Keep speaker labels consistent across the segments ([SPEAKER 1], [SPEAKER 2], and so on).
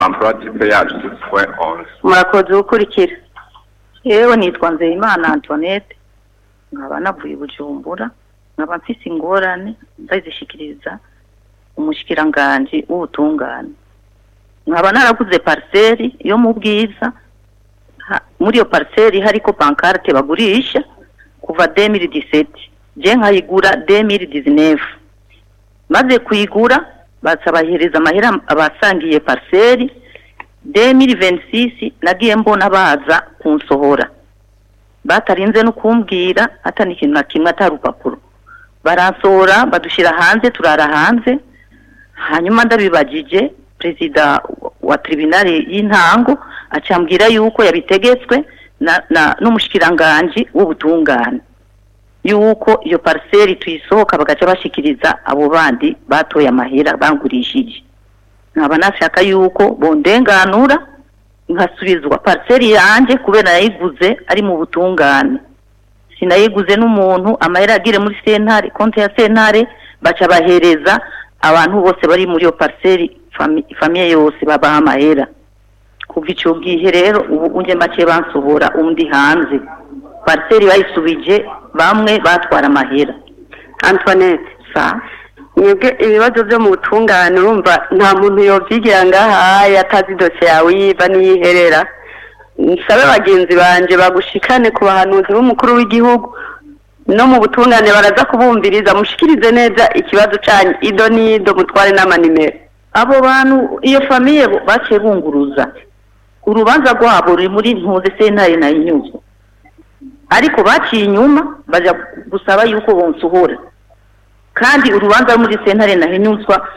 [SPEAKER 1] emploi type yacu dutwe 11.
[SPEAKER 2] Murakoze ukurikira. Yewe nitwa Nzeyimana Antoinette nkaba navuye Bujumbura nkaba mfise ingorane ndazishikiriza umushikiranganje w'ubutungane. Nkaba naraguze parcelle yo mu Bwiza muri yo parcelle hariko pancarte bagurisha kuva 2017 je nkayigura 2019 maze kuyigura basabahereza amahera abasangiye parcelle 2026 nagiye mbona baza kunsohora batarinze no kumbwira atani kintu na kimwe atarupapuro baransohora badushira hanze turara hanze hanyuma ndabibagije president wa tribunal y'intango acambwira yuko yabitegetswe n'umushikiranganje w'ubutungane yuko iyo parcelle tuyisohoka bagaca bashikiriza abo bandi batoye amahera bangurishije. Nkaba nashaka yuko bondenganura nkasubizwa parcelle yanje kubera nayiguze ari mu butungane. Sinayiguze n'umuntu amahera agire muri sentare konte ya sentare baca bahereza abantu bose bari muri iyo parcelle famille yose babaha amahera. Kuva ico gihe rero ubu unje make bansohora undi hanze parcelle bayisubije bamwe batwara amahera.
[SPEAKER 3] Antoinette sa mwebwe ibibazo byo mu butungane urumva nta muntu yovyigira ngaha yatazi dosiye yawe yiva niyiherera. Nsabe bagenzi banje bagushikane ku bahanuzi b'umukuru w'igihugu no mu butungane baraza kubumviriza mushikirize neza ikibazo cyanyu ido nido mutware n'amanimero.
[SPEAKER 2] Abo bantu iyo famille bace bunguruza urubanza rwabo ruri muri ntuze sentare na inyuzo ariko baciye inyuma baja gusaba yuko bonsohora kandi urubanza muri sentare na inyuzwa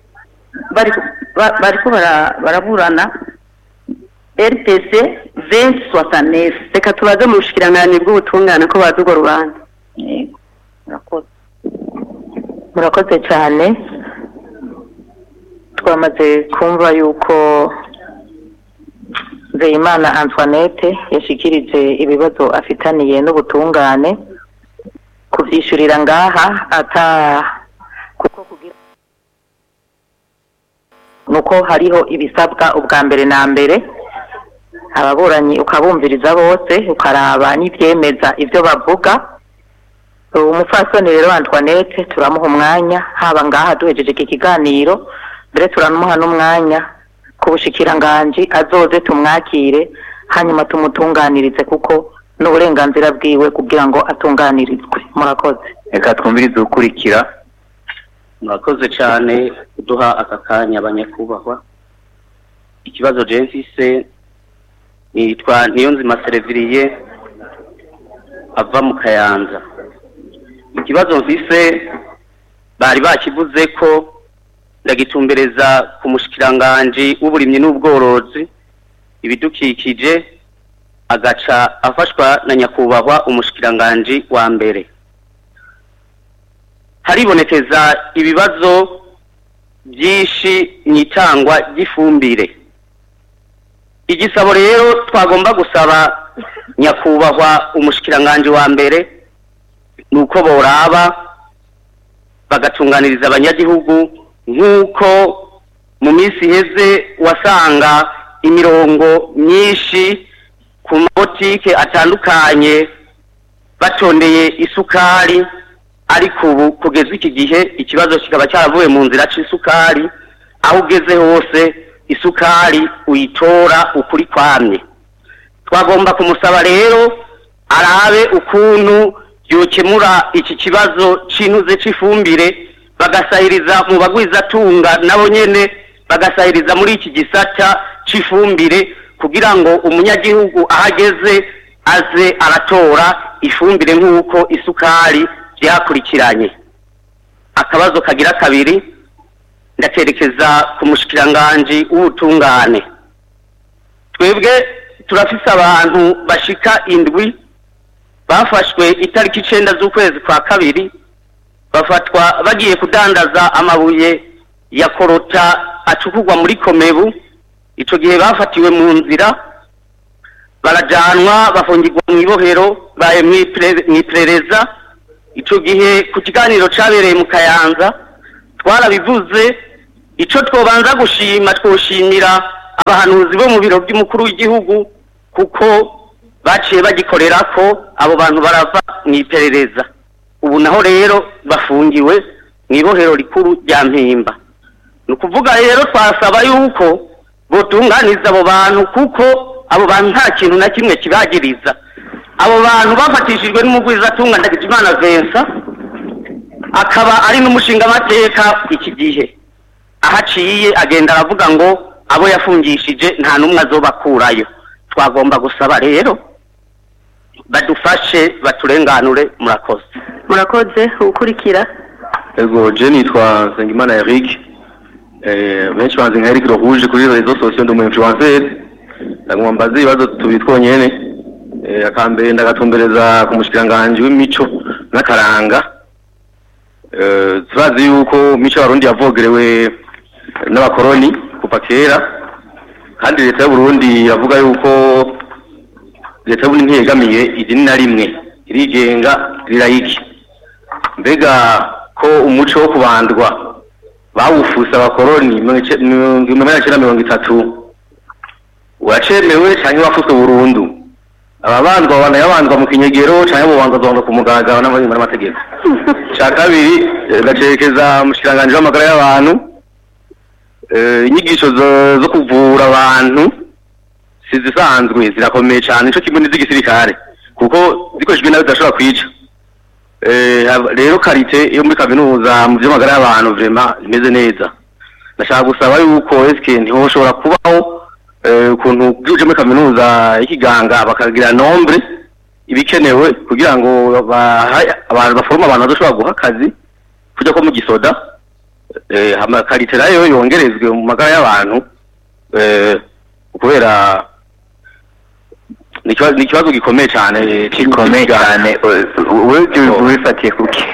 [SPEAKER 2] bariko baraburana RTC 2069.
[SPEAKER 3] Reka tubaze mu bushikiranganje bw'ubutungane ko bazi urwo rubanza.
[SPEAKER 4] Murakoze cyane. Twamaze kumva yuko Nzeyimana Antoinette yashikirije ibibazo afitaniye n'ubutungane kuvyishurira ngaha ata kuko kugira nuko hariho ibisabwa ubwa mbere na mbere ababuranyi ukabumviriza bose ukaraba n'ivyemeza ivyo bavuga. Umufasoni rero Antoinette turamuha umwanya haba ngaha duhejeje iki kiganiro mbere turamuha n'umwanya kubushikiranganje azoze tumwakire hanyuma tumutunganirize kuko n'uburenganzira bwiwe kugira ngo atunganirizwe. Murakoze.
[SPEAKER 5] Reka twumvirize ukurikira.
[SPEAKER 6] Murakoze cyane kuduha aka kanya abanyakubahwa. Ikibazo je mfise nitwa Niyonzima Sereviriye ava mu Kayanza. Ikibazo mfise bari bakivuze ko ndagitumbereza ku mushikiranganje w'uburimyi n'ubworozi ibidukikije agaca afashwa na nyakubahwa umushikiranganje wa mbere. Haribonekeza ibibazo byinshi mwitangwa gifumbire. Igisabo rero twagomba gusaba nyakubahwa umushikiranganje wa mbere nuko boraba bagatunganiriza abanyagihugu nk'uko mu minsi heze wasanga imirongo myinshi ku mabotike atandukanye batondeye isukari ariko ubu kugeza iki gihe ikibazo kikaba cyaravuye mu nzira c'isukari aho ugeze hose isukari uyitora ukuri kwamye. Twagomba kumusaba rero arabe ukuntu yokemura iki kibazo c'intuze c'ifumbire bagasahiriza mu bagwizatunga nabo nyene bagasahiriza muri iki gisata c'ifumbire kugira ngo umunyagihugu ahageze aze aratora ifumbire nk'uko isukari byakurikiranye. Akabazo kagira kabiri ndaterekeza ku mushikiranganje w'ubutungane. Twebwe turafise abantu bashika indwi bafashwe itariki 9 z'ukwezi kwa kabiri bafatwa bagiye kudandaza amabuye ya korota acukugwa muri Komebu. Ico gihe bafatiwe mu nzira barajanwa bafungirwa mu ibohero baye mwiperereza. Ico gihe ku kiganiro cabereye mu Kayanza twarabivuze. Ico twobanza gushima twoshimira abahanuzi bo mu biro by'umukuru w'igihugu kuko baciye bagikorera ko abo bantu barava mu iperereza ubu naho rero bafungiwe mu ibohero rikuru rya Mpimba ni ukuvuga rero twasaba yuko botunganiza abo bantu kuko abo bantu nta kintu na kimwe kibagiriza abo bantu bafatishijwe n'umugwizatunga Ndagijimana Vincent akaba ari n'umushinga amateka iki gihe ahaciye agenda aravuga ngo abo yafungishije nta numwe azobakurayo twagomba gusaba rero badufashe baturenganure murakoze ukurikira
[SPEAKER 5] ego je nitwa Nsengimana Eric benshi banze nka Eric Rouge kuri réseaux sociaux ndo mu influencer ndagomba mbaze ibibazo tubitwonyene akambere ndagatumbereza ku mushikiranganje w'imico n'akaranga turazi yuko mico y'abarundi yavogerewe n'abakoroni kuva kera kandi leta y'u Burundi yavuga yuko leta y'u Burundi ntiyegamiye idini na rimwe irigenga rirayiki mbega ko umuco wo kubandwa bawufuse abakoroni mu 1930 uracemewe cyangwa wafuswe burundu ababandwa bana yabandwa mu kinyegero cyangwa bubandwa ku mugaragaro n'amategeko cya kabiri gacerekeza mushiranganje w'amagara y'abantu inyigisho zo kuvura abantu sizisanzwe zirakomeye cyane cyo kimwe n'izigisirikare kuko zikoreshejwe nawe zidashobora kwica rero karite yo muri kaminuza mu by'amagara y'abantu vraiment imeze neza ndashaka gusaba yuko eske ntihoshobora kubaho ukuntu byuje muri kaminuza y'ikiganga bakagira nombre ibikenewe kugira ngo abantu baforoma abantu bazoshobora guha akazi kujya ko mu gisoda amakarite nayo yongerezwe mu magara y'abantu kubera ni ikibazo gikomeye cyane wifatiye kuki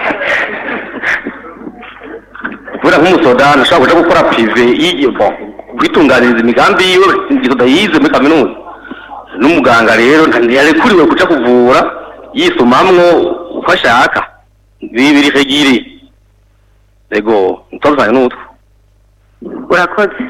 [SPEAKER 5] kubera nk'umusoda nashobora kuja gukora prive kwitunganiriza imigambi yiwe igisoda yize muri kaminuza n'umuganga rero ntiyarekuriwe kuja kuvura yisumamwo uko ashaka bibiri hegiri ego ntozanye n'utwo
[SPEAKER 3] urakoze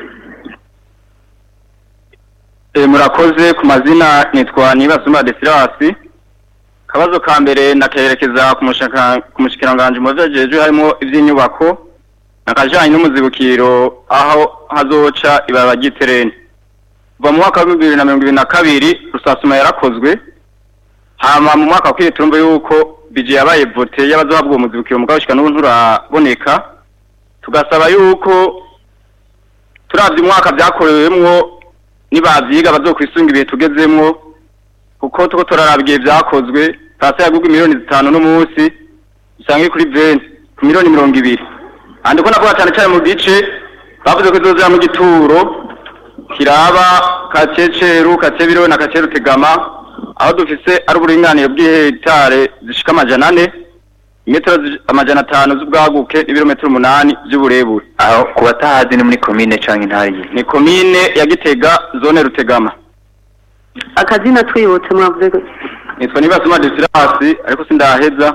[SPEAKER 5] murakoze ku mazina nitwa Nibasuma Desirasi kabazo ka mbere nakerekeza ku mushikiranganje mu vyajeje harimo ivy'inyubako nakajanye n'umuzibukiro aho hazoca ibaba giterene kuva mu mwaka wa 2022 rusasuma yarakozwe hama mu mwaka wa kwiri turumva yuko bije yabaye vote y'abazohabwa umuzibukiro mugabo shika n'ubu nturaboneka tugasaba yuko turavye umwaka byakorewemwo nibavyiga bazokwisunga ibihe tugezemwo kuko tuko turarabigiye byakozwe pasi yagugwa miliyoni 5 no munsi isange kuri 20 ku miliyoni 200 andi ko navuga cyane cyane mu gice bavuze ko izozera mu gituro kiraba Kaceceru Kacebiro na Kaceru Tegama aho dufise ari uburinganire bw'ihectare zishika 400 metero 500 z'ubwaguke ibirometero 8 by'uburebure
[SPEAKER 7] aho kubatahazi ni muri commune canke intari
[SPEAKER 5] ni commune ya Gitega zone Rutegama
[SPEAKER 3] akazina twibutse mwavuze ko
[SPEAKER 5] nitwa Nibasuma Desirasi ariko sindaheza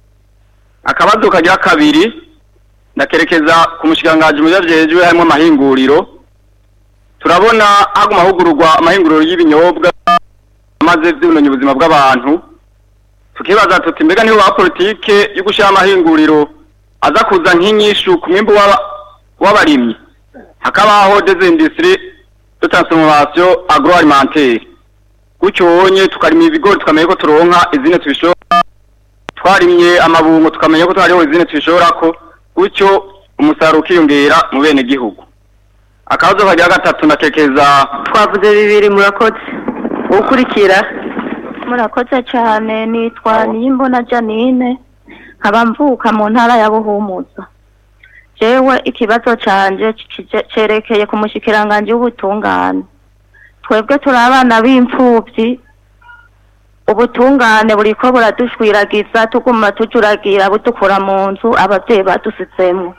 [SPEAKER 5] akabazo kagira kabiri ndakerekeza ku mushikanganje mu byavyeje harimo amahinguriro turabona hago mahugururwa amahinguriro y'ibinyobwa amaze vy'ubunonyi ubuzima bw'abantu tukibaza tuti mbega niho ba politike yo gushira amahinguriro aza kuza nk'inyishu ku mwimbo w'abarimyi hakabaho des industries de transformation agroalimentaire gucyonye tukarima ibigori tukamenya ko turonka izine tubishora twarimye amabungo tukamenya ko twariho izine tubishora ko gucyo umusaruro ukiyongera mu bene gihugu akabazo kagira gatatu nakekeza
[SPEAKER 3] twavuze bibiri murakoze ukurikira
[SPEAKER 8] murakoze cyane nitwa Niyimbona Janine nkaba mvuka mu ntara ya Buhumuza jewe ikibazo canje cerekeye ku mushikiranganje w'ubutungane twebwe turi abana b'imfuvyi ubutungane buriko buradushwiragiza tuguma tujuragira budukura mu nzu abavyeyi badusitsemo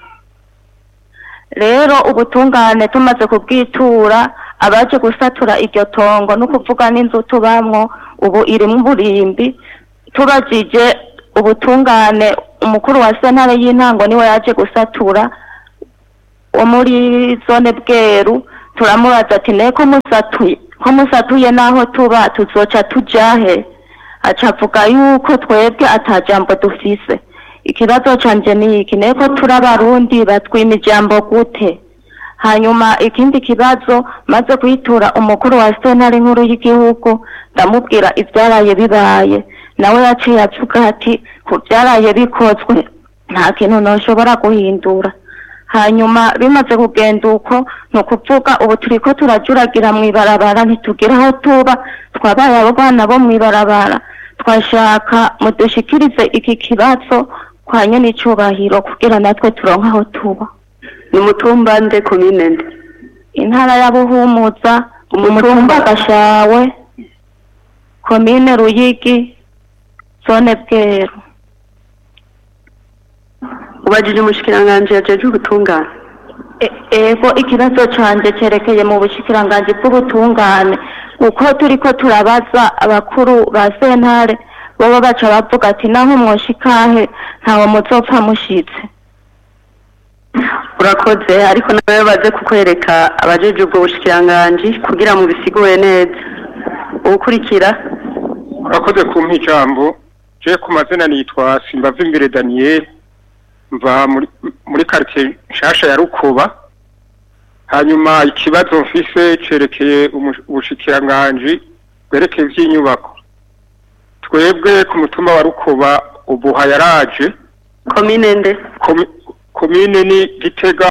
[SPEAKER 8] rero ubutungane tumaze kubwitura abaje gusatura iryo tongo no kuvuga n'inzu tubamwo ubu iri mu burimbi tubajije ubutungane umukuru wa sentare y'intango niwe yaje gusatura wo muri zone Bweru turamubaza ati neko musatuye naho tuba tuzoca tujahe acavuga yuko twebwe atajambo dufise. Ikibazo canje ni iki, neko turabarundi batwima ijambo gute? Hanyuma ikindi kibazo maze kwitura umukuru wa sentare nkuru y'igihugu ndamubwira ivyaraye bibaye, nawe yaciye avuga ati kuvyaraye bikozwe nta kintu noshobora guhindura. Hanyuma bimaze kugenda uko nukuvuga ubu turiko turajuragira mw'ibarabara ntitugira aho tuba, twabaye abo bana bo mw'ibarabara. Twashaka mudushikirize iki kibazo kwa nyene icubahiro kugira natwe turonka aho tuba.
[SPEAKER 3] Ni mutumba nde komine nde?
[SPEAKER 8] Intara ya Buhumuza, umutumba Gashawe, komine Ruyigi, zone Bweru.
[SPEAKER 3] Ubajije umushikiranganje yajeje ubutungane?
[SPEAKER 8] Ego ikibazo canje cerekeye mu bushikiranganje bw'ubutungane uko turiko turabaza abakuru ba sentare bobo baca bavuga ati naho mwoshikahe ntawo muzopfa mushitse.
[SPEAKER 3] Urakoze, ariko nawe baze kukwereka abajeje ubwo bushikiranganje kugira mu bisigure neza. Ukurikira.
[SPEAKER 9] Urakoze kumpa ijambo. Je ku mazina nitwa Simbavimbere Daniel, mva muri quartier nshasha ya Rukoba. Hanyuma ikibazo mfise cerekeye ubushikiranganje bwerekeye ivy'inyubako. Twebwe ku mutumba wa Rukoba ubu hayaraje.
[SPEAKER 3] Komine nde?
[SPEAKER 9] Komine ni Gitega,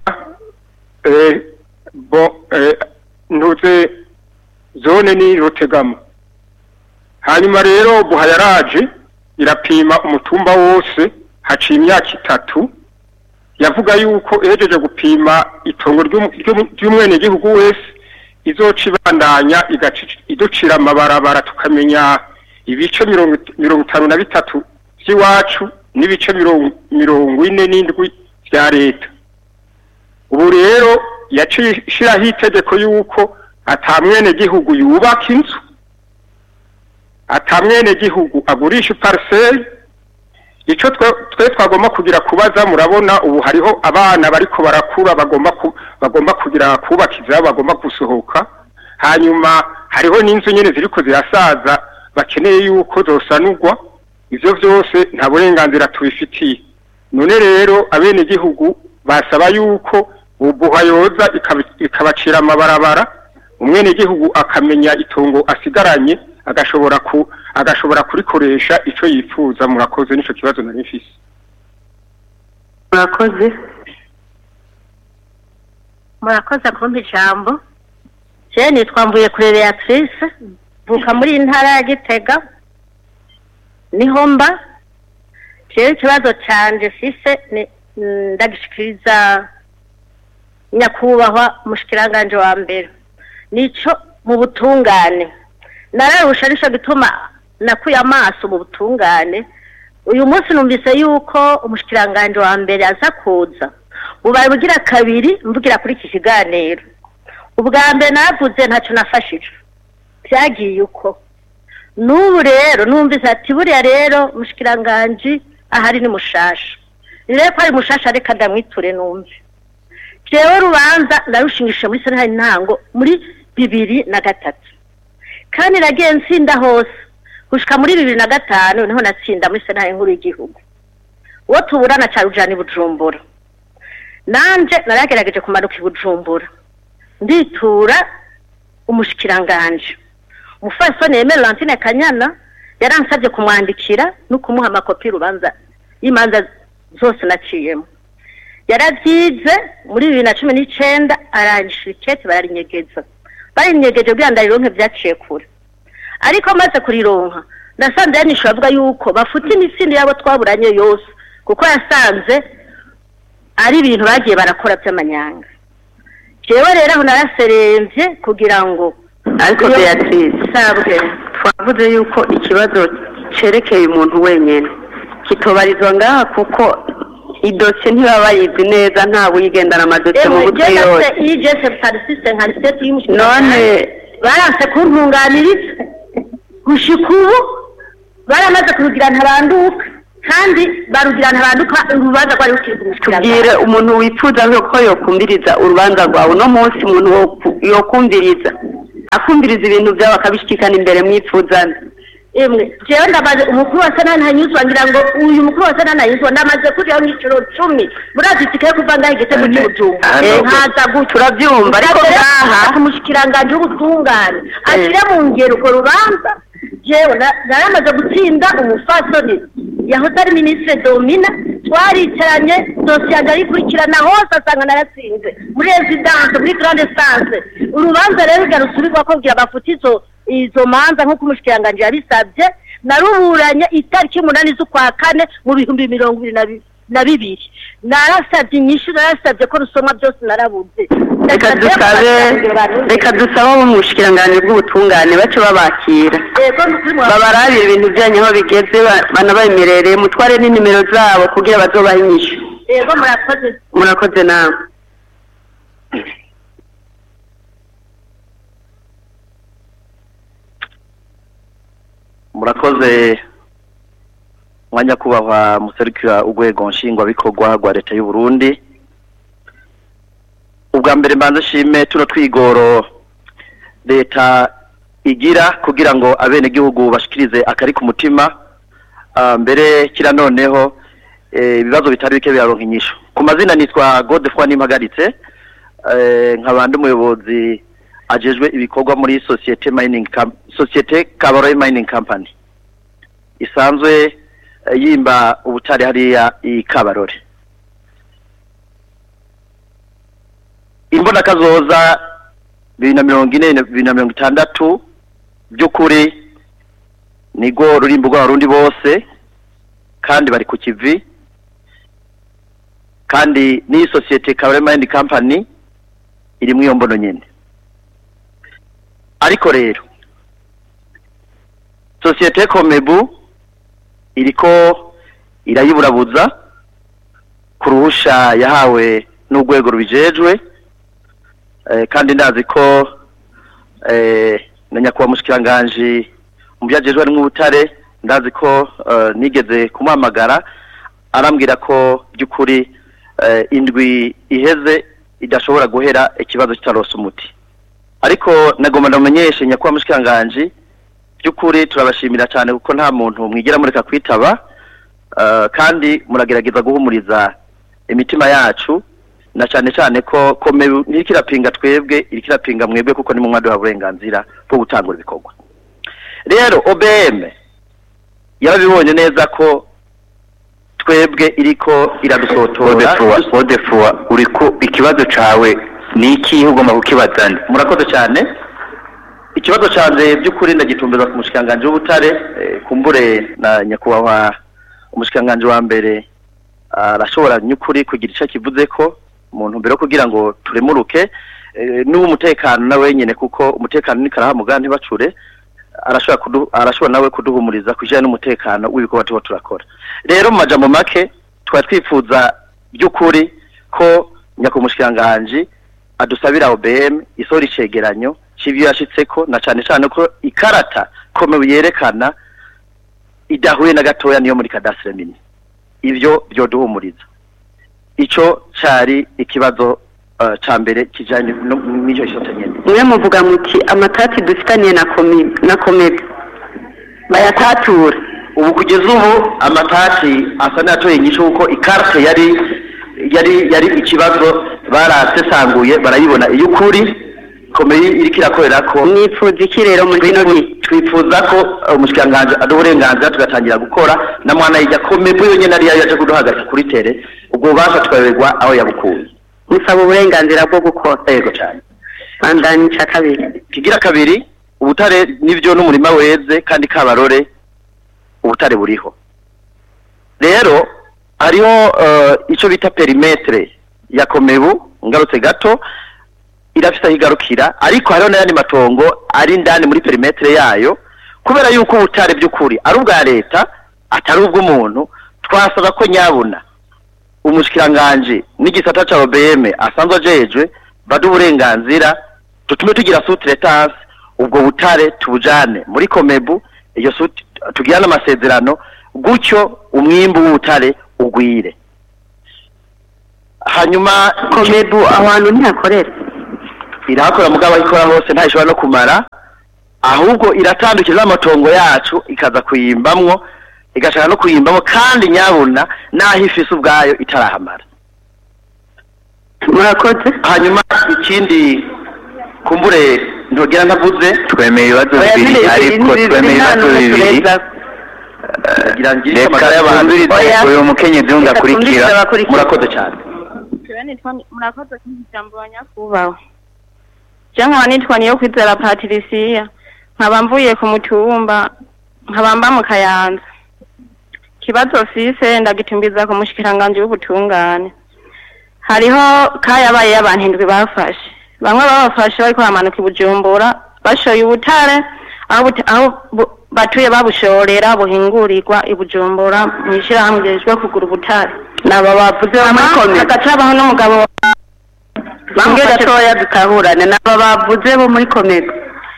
[SPEAKER 9] ntuze zone ni Rutegama. Hanyuma rero ubu hayaraje irapima umutumba wose haciye imyaka 3. Yavuga yuko ejeje gupima itongo ry'umwene gihugu wese izoca ibandanya iducira amabarabara tukamenya ibice 53 by'iwacu n'ibice 47 vya leta. Ubu rero yacishiraho itegeko yuko atamwene gihugu yubaka inzu, atamwene gihugu agurisha parcelle. Ico twe twagomba kugira kubaza, murabona ubu hariho abana bariko barakura bagomba kugira kubakiza, bagomba gusohoka. Hanyuma hariho n'inzu nyene ziriko zirasaza bakeneye yuko zosanurwa. Ivyo vyose nta burenganzira tubifitiye. None rero abene gihugu basaba yuko ubuha yoza ikabacira amabarabara, umwene gihugu akamenya itongo asigaranye agashobora kurikoresha ico yifuza. Murakoze, nico kibazo nari mfise.
[SPEAKER 10] Murakoze kumpa ijambo. Je nitwa Mvuyekure Beatrice, vuka muri intara ya Gitega niho mba. Je ikibazo canje fise ndagishikiriza nyakubahwa mushikiranganje wa mbere. Nico mu butungane nararusha nico gituma nakuye amaso mu butungane. Uyu munsi numvise yuko umushikiranganje wa mbere aza kuza, ubari bugira kabiri mvugira kuri iki kiganiro. Ubwa mbere navuze ntacyo nafashije, byagiye uko. N'ubu rero numvise ati buriya rero umushikiranganje ahari ni mushasha. Rero ko ari mushasha reka ndamwiture numve. Jewe rubanza narushingishe muri sentare ntango muri 2003. Kandi nagiye nsinda hose gushika muri 2005 niho natsinda muri sentare nkuru y'igihugu. Uwo tuburana ca Rujani Bujumbura. Nanje naragerageje kumanuka i Bujumbura. Nditura umushikiranganje. Umufasoni Emile Lantine Kanyana yaransabye kumwandikira no kumuha amakopi rubanza imanza zose naciyemo. Yaravyize muri 2019 arangishikete bararinyegeza. Barinyegeje byandayironke vyaciye kure. Ariko maze kurironka ndasanze yanisho avuga yuko bafuta imisindi yabo twaburanye yose kuko yasanze ari ibintu bagiye barakora by'amanyanga. Jewe rero aho naraseremvye kugira ngo
[SPEAKER 3] ariko Beatrice sabwe twavuze yuko ikibazo cerekeye umuntu wenyene kitobarizwa ngaha kuko idose ntibabayizi neza nta buyigendana amadose mu gutyo yose.
[SPEAKER 10] Ijese parasiste nka state y'umushikira.
[SPEAKER 3] None
[SPEAKER 10] baranse kuntunganiriza gushika ubu baramaze kurugira ntabanduka kandi barugirana abanduka urubanza rwari rukiri umushikiranganje
[SPEAKER 3] tubwire umuntu wifuza ko yokumviriza urubanza rwawe no munsi umuntu yokumviriza akumviriza ibintu byawe akabishikikana imbere mwipfuzana
[SPEAKER 10] emwe jewe ndabaze umukuru wa sena ntanyuzwa ngira ngo uyu mukuru wa sena ntanyuzwa ndamaze kuriho nk'iciro 10 murazi tikaye kuva ngaho igitego cy'ubujumba nkaza gutyo
[SPEAKER 3] turabyumva ariko ngaha
[SPEAKER 10] umushikiranganje w'ubutungane ashire mu ngero ko rubanza jewe naramaze gutsinda umufasoni yahoze ari ministre Domina twaricaranye dosiye agarikurikirana hose asanga naratsinze muri residence muri grande stance urubanza rero garusubirwa ko bwira bafutizo izo manza nko kumushikiranganje yabisabye naruburanye itariki 8 z'ukwa kane mu 2022 narasabye inyishu narasabye ko rusomwa byose narabuze
[SPEAKER 3] reka dusaba mu mushikiranganje bw'ubutungane bace babakira babarabira ibintu byanyu aho bigeze banabemerere mutware n'inimero zabo kugira bazobaha inyishu
[SPEAKER 10] yego
[SPEAKER 3] murakoze nawe
[SPEAKER 11] murakoze mwanya kubahwa muserukira urwego nshingwabikorwa rwa leta y'u Burundi. Ubwa mbere mbanze shime tuno twigoro leta igira kugira ngo abenegihugu bashikirize akari ku mutima mbere kira noneho ibibazo bitari bike byaronka inyishu. Ku mazina nitwa Godefroid Nimpagaritse nk'abandi umuyobozi ajejwe ibikorwa muri societe Kabarore Mining Company isanzwe yimba ubutare hariya i Kabarore. Imbona kazoza 2040 by'ukuri nigo rurimbo rw'abarundi bose kandi bari ku kivi, kandi ni societe Kabarore Mining Company iri mu yombono nyene. Ariko rero societe Komebu iriko irayiburabuza kuruhusha yahawe n'urwego rubijejwe, kandi ndazi ko na nyakubahwa mushikiranganje mu byajejwe ari mu butare, ndazi ko nigeze kumuhamagara arambwira ko by'ukuri indwi iheze idashobora guhera ikibazo kitarose umuti. Ariko nagomba ndamenyeshe nyakubahwa mushikiranganje by'ukuri turabashimira cyane kuko nta muntu mwigira mureka kwitaba, kandi muragerageza guhumuriza imitima yacu, na cyane cyane ko ntikirapinga twebwe irikirapinga mwebwe kuko ni mu mwaduha uburenganzira bwo gutangura ibikorwa. Rero OBM yarabibonye neza ko twebwe iriko iradusotora.
[SPEAKER 7] Godefroid uriko ikibazo cawe niki ugomba kukibazana?
[SPEAKER 11] Murakoze cyane. Ikibazo cyanze by'ukuri ndagitumbiza ku mushikanganje w'ubutare, kumbure na nyakubahwa umushikanganje wa mbere arashobora nyukuri kugira icyo kivuze ko umuntu mbere kugira ngo turemuruke n'umutekano na wenyene, kuko umutekano ni karahamuga ntibacure, arashobora nawe kuduhumuriza kujana n'umutekano w'ibikorwa tuba turakora. Rero mu majambo make twatwifuza by'ukuri ko nyakumushikanganje adusabira OBM isori cegeranyo cibyo yashitseko, na cyane cyane ko ikarata Komebu yerekana idahuye na gatoya niyo muri cadastre mini. Ivyo byoduhumuriza. Ico cari ikibazo ca mbere kijanye n'icyo cyose nyene.
[SPEAKER 3] Mwe muvuga muti amatati dufitaniye na Komebu bayatatura.
[SPEAKER 11] Ubu kugeza ubu amatati asa n'atoye inyishu kuko ikarate yari ikibazo barasesanguye barayibona iyo ukuri Komebu iriko irakorera ko.
[SPEAKER 3] Nifuza iki rero muri no
[SPEAKER 11] twifuza ko umushikanganje aduburenganzira tugatangira gukora na mwana yijya Komebu yonyene ari yaje kuduhagarika kuri tere, ubwo basha twaberwa aho yabukuye.
[SPEAKER 3] Musaba uburenganzira bwo gukora.
[SPEAKER 11] Yego cyane.
[SPEAKER 3] Bandani cha kabiri.
[SPEAKER 11] Kigira kabiri, ubutare nivyo n'umurima weze kandi Kabarore ubutare buriho. Rero hariho ico bita perimetre ya Komebu ngarutse gato irafisa higarukira, ariko hariho n'ayandi matongo ari ndani muri perimetre yayo, kubera yuko ubutare by'ukuri ari ubwa leta atari ubw'umuntu. Twasaba ko nyabuna umushikiranganje n'igisata ca OBM asanzwe ajejwe badu uburenganzira tutume tugira sous-traitance, ubwo butare tubujane muri Komebu, iyo tugirana amasezerano gutyo umwimbu w'ubutare ugwire. Hanyuma
[SPEAKER 3] komebu abantu ntihakorera
[SPEAKER 11] irahakora mugabo ikora hose ntashobora no kumara, ahubwo iratandukiza amatongo yacu ikaza kuyimbamwo, igashaka no kuyimbamo kandi nyabuna naho ifise ubwayo itarahamara.
[SPEAKER 3] murakoze.
[SPEAKER 11] Hanyuma ikindi kumbure ntogera ndavuze
[SPEAKER 7] twemeye ibibazo bibiri ariko twemeye ibibazo bibiri reka uyu mukenyezi wundi akurikira.
[SPEAKER 11] Murakoze cyane.
[SPEAKER 8] murakoze ijambo banyakubaho. Je nkaba nitwa niyo kwizera Patricia, nkaba mvuye ku mutumba, nkaba mba mu Kayanza. Kibazo fise ndagitumbiza ku mushikiranganje w'ubutungane. Hariho kayabaye y'abantu indwi bafashe, bamwe babafashe bariko bamanuka i Bujumbura bashoye ubutare aho batuye babushorera buhingurirwa i Bujumbura mwishirahamwe ryejwe kugura ubutare.
[SPEAKER 3] Naba bavuze bamukomeye
[SPEAKER 8] agacabaho n'umugabo
[SPEAKER 3] bamwe gatoya dukahurana. Naba bavuze bo muri komego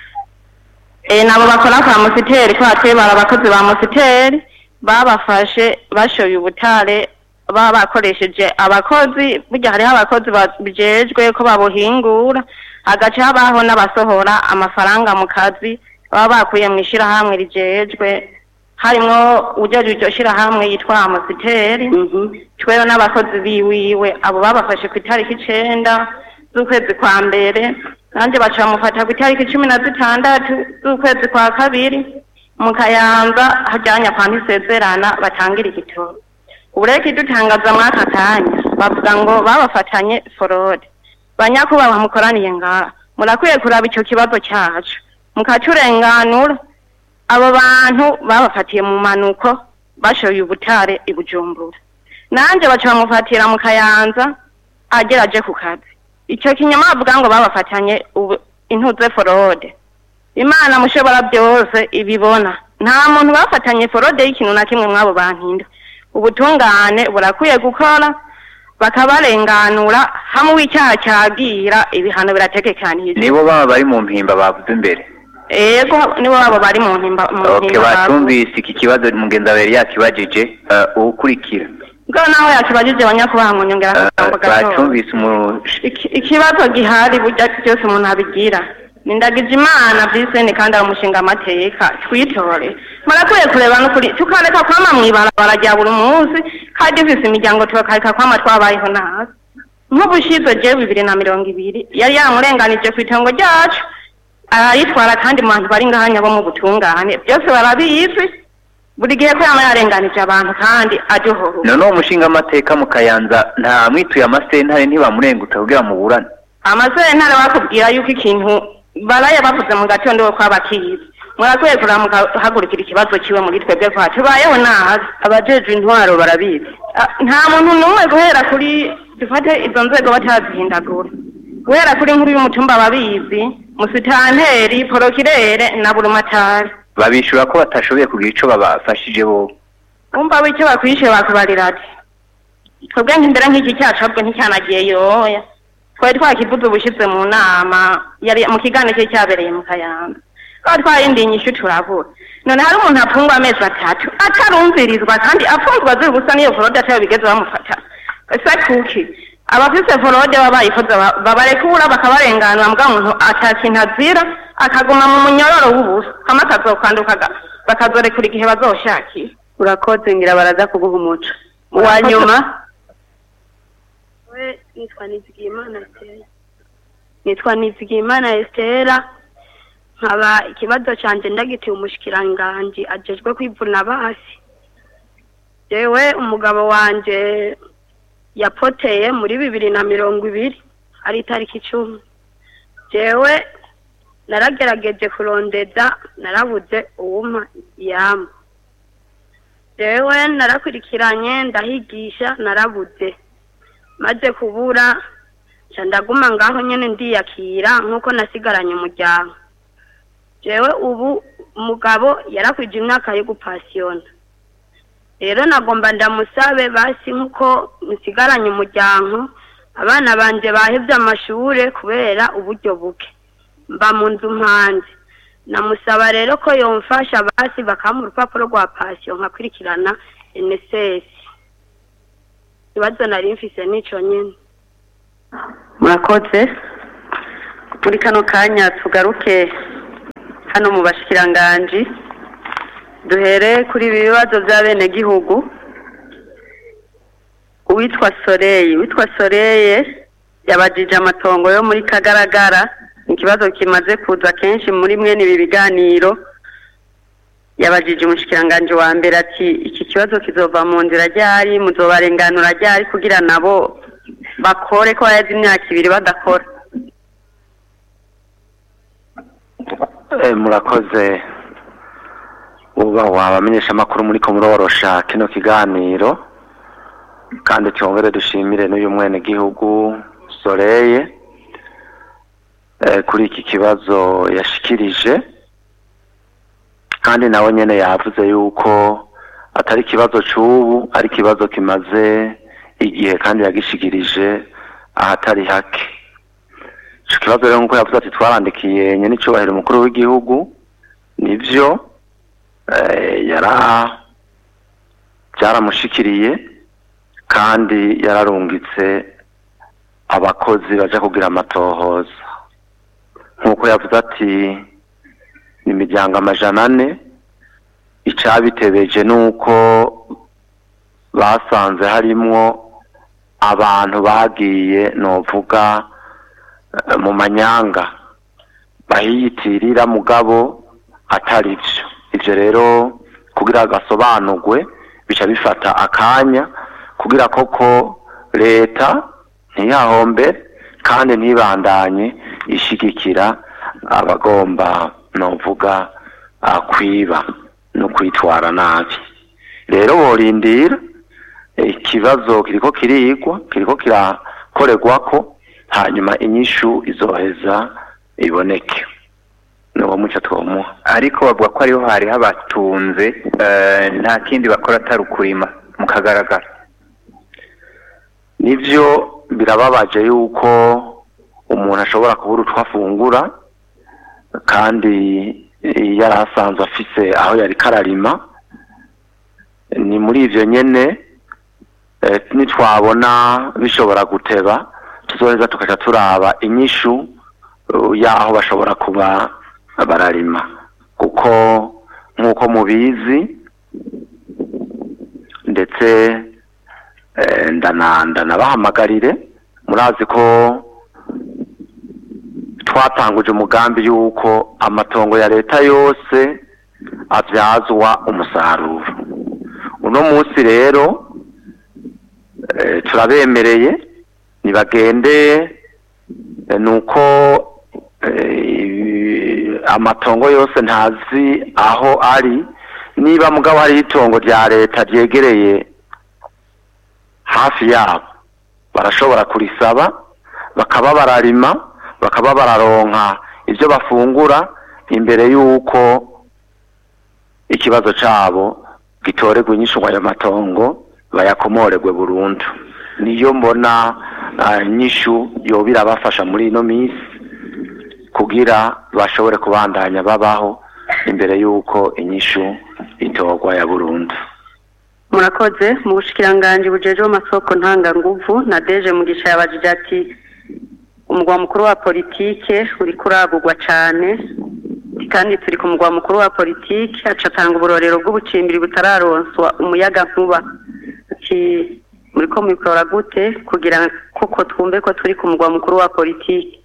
[SPEAKER 8] nabo bakora kwa musiteri ko hatebara abakozi ba musiteri babafashe bashoye ubutare baba bakoresheje abakozi. Burya hariho abakozi bijejwe ko babuhingura, agaca habaho n'abasohora amafaranga mu kazi baba bakuye mu ishirahamwe rijejwe, harimwo ujejwe iryo shirahamwe yitwa Amusiteri. Twewe n'abakozi biwiwe abo babafashe ku itariki 9 z'ukwezi kwa mbere, nanje baca bamufata ku itariki 16 z'ukwezi kwa kabiri mu Kayanza hajyanya kwa Ntisezerana batangira igitoro. Ureke dutangaza mwaka kanya bavuga ngo babafatanye forode. Banyakubaha mukoraniye ngaha murakwiye kuraba ico kibazo cyacu mukacurenganura. Abo bantu babafatiye mu manuko bashoye ubutare i Bujumbura, nanje baca bamufatira mu Kayanza ageraje ku kazi. Ico kinyama bavuga ngo babafatanye intuze forode, Imana mushobora byose ibibona. Nta muntu bafatanye forode y'ikintu na kimwe mwabo bantinda. Ubutungane burakwiye gukora bakabarenganura hamwe w'icyaha cyagira ibihano birategekanije.
[SPEAKER 7] Nibo baba bari mu mpimba bavuze imbere.
[SPEAKER 8] Ego nibo baba bari mu mpimba.
[SPEAKER 7] Okay, batumvise iki kibazo mugenza bari yakibajije ukurikira.
[SPEAKER 8] Ngo naho yakibajije banyakubaha mu nyongera
[SPEAKER 7] batumvise
[SPEAKER 8] ikibazo gihari burya cyose umuntu abigira. Nindagije Imana byisene kandi amushinga amateka twitore. Marakwiye kureba no kuri tukareka kwama mwibarabara rya buri munsi kandi dufise imiryango tubakareka kwama twabayeho nazo. Nk'ubushize je 2020 yari yamurenganije ku itongo ryacu ayitwara kandi mu bantu bari ngahanya bo mu butungane byose barabizi buri gihe ko yama yarenganije abantu kandi ajohoro.
[SPEAKER 7] None umushinga amateka mu Kayanza nta mwituye amasentare ntibamurenguta kugira mu burane.
[SPEAKER 8] Amasentare bakubwira yuko ikintu baraye bavuze mu gatondo ko abakizi murakwiye kuramuka hagurikira ikibazo kiwe muri twebwe kwacu bayeho nahazi
[SPEAKER 3] abajeje intwaro barabizi.
[SPEAKER 8] Nta muntu numwe guhera kuri dufate izo nzego batazihindagura guhera kuri nkuru y'umutumba babizi musitanteri porokirere na burumatari
[SPEAKER 7] babishura ko batashoboye kugira ico babafashije bo.
[SPEAKER 8] Umva wicyo bakwishe bakubarira ati twebwe nk'imbere nk'iki cyacu ahubwo nticyanagiye yoya twari twakivuze ubushize mu nama yari mu kiganiro cye cyabereye mu Kayanza ko twayindinyishe turabura. None hari umuntu apfungwa amezi 3 atarumvirizwa kandi apfungwa ziri gusa niyo forode atayo bigeze bamufata. Ese kuki abafise forode babayikoze babarekura bakabarenganura mbwa umuntu atakintazira akaguma mu munyororo w'ubusa kamakazo kwandukaga bakazorekura igihe bazoshakira.
[SPEAKER 3] Urakoze ngira baraza kuguha umuco wa nyuma.
[SPEAKER 12] Nitwa Nizigimana Estera, nkaba ikibazo canje ndagitiye umushikiranganje ajejwe kwivuna basi. Jewe umugabo wanje yapoteye muri 2020 ari itariki 10. Jewe naragerageje kurondeza narabuze uwuma yama. Jewe narakurikiranye ndahigisha narabuze. Maze kubura ndaguma ngaho nyene ndiyakira nkuko nasigaranye umuryango. Jewe ubu umugabo yarakwije imyaka yo gupasiyona. Rero nagomba ndamusabe basi nkuko nsigaranye umuryango abana banje bahevye amashure kubera uburyo buke. Mba mu nzu mpanze. namusaba rero ko yomfasha basi bakamuha urupapuro rwa pasiyo nkakurikirana NSS. Ikibazo nari mfise nico nyene.
[SPEAKER 3] Murakoze. Muri kano kanya tugaruke hano mu bashikiranganje duhere kuri ibibazo by'abene gihugu. Uwitwa Soreye yabajije amatongo yo muri Kagaragara, ikibazo kimaze kuza kenshi muri mwene ibi biganiro. Yabajije umushikiranganje wa mbere ati iki kibazo kizova mu nzira ryari, muzobarenganura ryari kugira nabo bakore ko yazi imyaka 2 badakora.
[SPEAKER 13] Murakoze. Uba wabamenyesha amakuru muri ko murorosha kino kiganiro, kandi cyongere dushimire n'uyu mwene gihugu Soreye kuri iki kibazo yashikirije, kandi nawe nyene yavuze yuko atari ikibazo cy'ubu, ari ikibazo kimaze igihe kandi yagishikirije ahatari hake. Ico kibazo rero nkuko yavuze ati twarandikiye nyene icubahiro umukuru w'igihugu, nivyo byaramushikiriye kandi yararungitse abakozi baje kugira amatohoza. Nkuko yavuze ati ni imiryango 400, icabitebeje nuko basanze harimwo abantu bagiye novuga mu manyanga bahiyitirira mugabo atari byo. Ivyo rero kugira gasobanurwe bica bifata akanya kugira koko leta ntiyahombe kandi ntibandanye ishigikira abagomba novuga kwiba no kwitwara nabi. Rero borindira ikibazo kiriko kirigwa, kiriko kirakorerwako, hanyuma inyishu izoheza iboneke. No mucha twomuha.
[SPEAKER 7] Ariko bavuga ko ariho hari habatunze nta kindi bakora atari ukurima mu Kagaragara.
[SPEAKER 13] Nivyo birababaje yuko umuntu ashobora kubura utwafungura kandi yarasanzwe afise aho yari kararima. Ni muri ivyo nyene nitwabona bishobora guteba tuzoheza tukaca turaba inyishu yaho bashobora kuba bararima, kuko nkuko mubizi ndetse ndanabahamagarire, murazi ko twatanguje umugambi yuko amatongo ya leta yose avyazwa umusaruro. Uno munsi rero turabemereye nibagende, nuko amatongo yose ntazi aho ari. Niba mugabo hari itongo rya leta ryegereye hafi yabo, barashobora kurisaba bakaba bararima, bakaba bararonka ivyo bafungura imbere yuko ikibazo cabo gitorerwa inyishu ayo matongo bayakomoregwe burundu. Niyo mbona inyishu yobira bafasha muri ino misi kugira bashobore kubandanya babaho imbere yuko inyishu itorwa ya burundu.
[SPEAKER 3] Murakoze. Mu bushikiranganje bujeje amasoko ntanga nguvu na Deje Mugisha yabajije ati umugwa mukuru wa politike uri kuragurwa cyane, kandi turi ku mugwa mukuru wa politike acatanga uburorero bw'ubucimbiri butararonswa umuyaga nkuba. Ati muri ko mukora gute kugira koko twumve ko turi ku mugwa mukuru wa politike?